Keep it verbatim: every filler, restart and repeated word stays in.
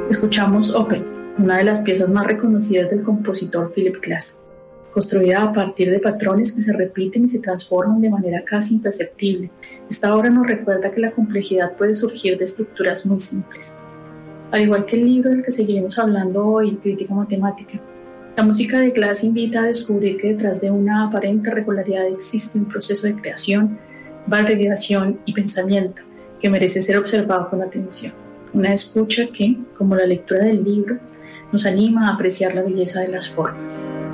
Escuchamos Open, una de las piezas más reconocidas del compositor Philip Glass, construida a partir de patrones que se repiten y se transforman de manera casi imperceptible. Esta obra nos recuerda que la complejidad puede surgir de estructuras muy simples. Al igual que el libro del que seguiremos hablando hoy, Crítica Matemática, la música de Glass invita a descubrir que detrás de una aparente regularidad existe un proceso de creación, validación y pensamiento que merece ser observado con atención. Una escucha que, como la lectura del libro, nos anima a apreciar la belleza de las formas.